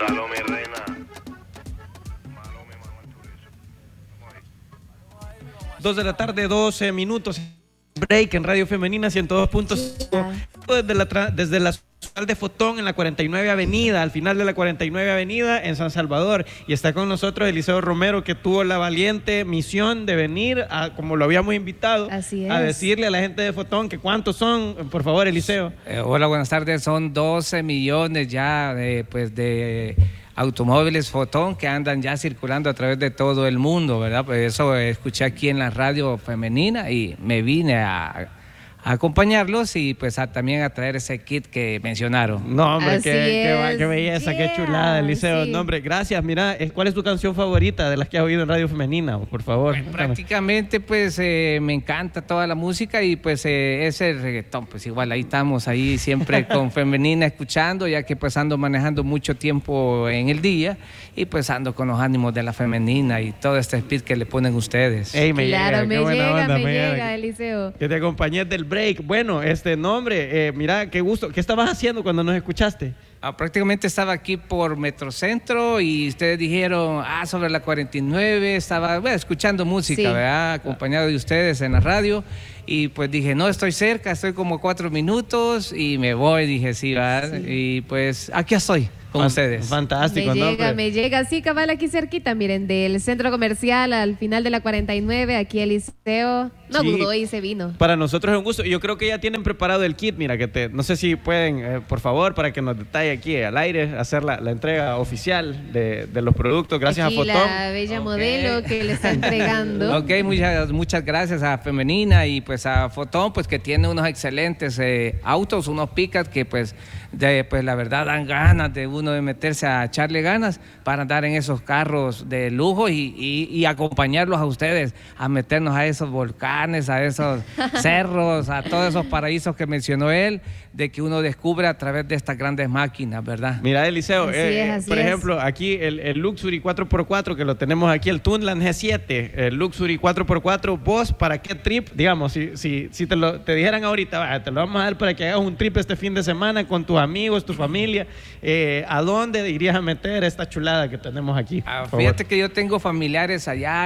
Salome Reina. 2 de la tarde, 12 minutos. Break en Radio Femenina 102.5 desde la sucursal de Fotón en la 49 Avenida, al final de la 49 Avenida en San Salvador. Y está con nosotros Eliseo Romero, que tuvo la valiente misión de venir, como lo habíamos invitado, a decirle a la gente de Fotón que cuántos son. Por favor, Eliseo. Hola, buenas tardes. Son 12 millones ya de automóviles Fotón que andan ya circulando a través de todo el mundo, ¿verdad? Pues eso escuché aquí en la radio femenina y me vine a acompañarlos y pues también a traer ese kit que mencionaron. No, hombre, qué belleza, qué chulada, Eliseo. Sí. No, hombre, gracias. Mira, ¿cuál es tu canción favorita de las que has oído en Radio Femenina? Por favor. Pues, prácticamente, pues, me encanta toda la música y pues ese reggaetón, pues igual ahí estamos, ahí siempre con Femenina escuchando, ya que pues ando manejando mucho tiempo en el día y pues ando con los ánimos de la Femenina y todo este speed que le ponen ustedes. Ey, me llega, Eliseo. Que te acompañé del break. Bueno, nombre, mira, qué gusto. ¿Qué estabas haciendo cuando nos escuchaste? Prácticamente estaba aquí por Metrocentro y ustedes dijeron, sobre la 49, estaba escuchando música, sí, ¿verdad? Acompañado de ustedes en la radio. Y pues dije, no, estoy cerca, estoy como 4 minutos y me voy, dije, sí, ¿verdad? Sí. Y pues aquí estoy con ustedes. Fantástico. Me llega, sí, cabal, aquí cerquita, miren, del centro comercial al final de la 49, aquí Eliseo, no dudó y se vino. Para nosotros es un gusto. Yo creo que ya tienen preparado el kit, mira, no sé si pueden, por favor, para que nos detalle aquí al aire, hacer la entrega oficial de los productos, gracias aquí a Fotón. La bella modelo que le está entregando. Ok, muchas gracias a Femenina y pues a Fotón, pues que tiene unos excelentes autos, unos pickups que pues la verdad dan ganas de uno de meterse a echarle ganas para andar en esos carros de lujo y acompañarlos a ustedes a meternos a esos volcanes, a esos cerros, a todos esos paraísos que mencionó él, de que uno descubre a través de estas grandes máquinas, ¿verdad? Mira, Eliseo, por ejemplo, aquí el Luxury 4x4 que lo tenemos aquí, el Tunland G7, el Luxury 4x4, vos, ¿para qué trip? Digamos, si te dijeran ahorita, te lo vamos a dar para que hagas un trip este fin de semana con tus amigos, tu familia, ¿a dónde irías a meter esta chulada que tenemos aquí? Fíjate que yo tengo familiares allá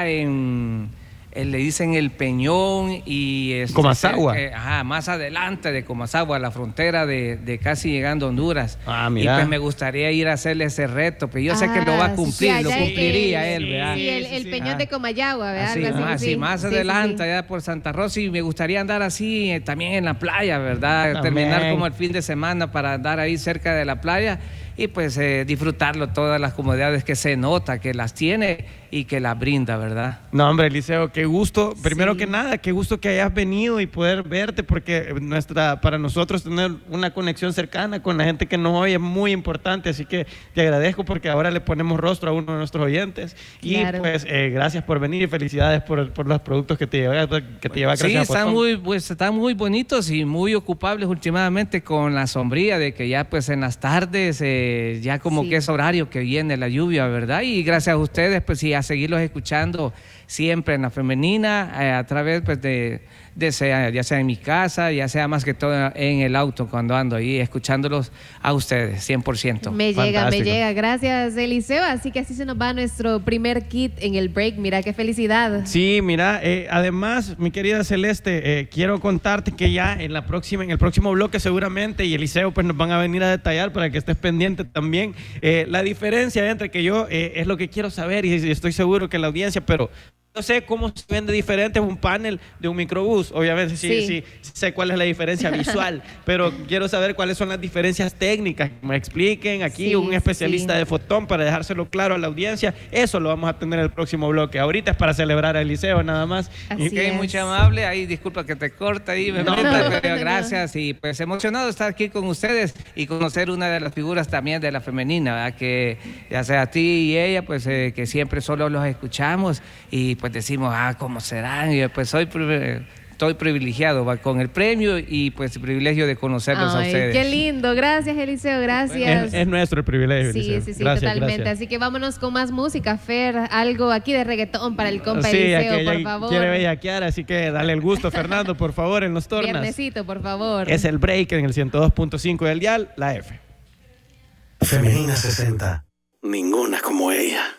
le dicen El Peñón y Comasagua. Más adelante de Comasagua, a la frontera de casi llegando a Honduras. Mira. Y pues me gustaría ir a hacerle ese reto, pero yo sé que lo va a cumplir, lo cumpliría él, ¿verdad? Sí, el Peñón de Comayagua, ¿verdad? Así, más adelante, allá por Santa Rosa, y me gustaría andar así también en la playa, ¿verdad? También. Terminar como el fin de semana para andar ahí cerca de la playa y pues disfrutarlo, todas las comodidades que se nota, que las tiene y que las brinda, ¿verdad? No, hombre, Eliseo, qué gusto. Primero que nada, qué gusto que hayas venido y poder verte, porque para nosotros tener una conexión cercana con la gente que nos oye es muy importante, así que te agradezco porque ahora le ponemos rostro a uno de nuestros oyentes. Claro. Y pues gracias por venir y felicidades por los productos que te lleva a Sí, están muy bonitos y muy ocupables últimamente con la sombría de que ya pues en las tardes ya como que es horario que viene la lluvia, ¿verdad? Y gracias a ustedes, pues sí, a seguirlos escuchando siempre en la Femenina, a través pues ya sea en mi casa, ya sea más que todo en el auto cuando ando ahí escuchándolos a ustedes, 100%. Me llega. Gracias, Eliseo. Así que así se nos va nuestro primer kit en el break. Mira, qué felicidad. Sí, mira, además, mi querida Celeste, quiero contarte que ya en el próximo bloque seguramente, y Eliseo pues nos van a venir a detallar para que estés pendiente también, la diferencia entre que yo, es lo que quiero saber y estoy seguro que la audiencia, pero no sé cómo se vende diferente un panel de un microbús. Obviamente sí sé cuál es la diferencia visual, pero quiero saber cuáles son las diferencias técnicas. Que me expliquen aquí un especialista de Fotón para dejárselo claro a la audiencia. Eso lo vamos a tener en el próximo bloque. Ahorita es para celebrar a Eliseo nada más. Muy amable. Ahí disculpa que te corta ahí, pero gracias. Y pues emocionado de estar aquí con ustedes y conocer una de las figuras también de la Femenina, ¿verdad? Que ya sea a ti y ella, pues que siempre solo los escuchamos y pues decimos, ¿cómo serán? Y pues estoy privilegiado con el premio y pues el privilegio de conocerlos a ustedes. Qué lindo, gracias Eliseo, gracias. Es nuestro el privilegio, Eliseo. Sí, gracias, totalmente. Gracias. Así que vámonos con más música, Fer, algo aquí de reggaetón para el compa Eliseo, por favor. Quiere bellaquear, así que dale el gusto, Fernando, por favor, en los tornas. Viernesito, por favor. Es el break en el 102.5 del dial, la F. Femenina 60. ninguna como ella.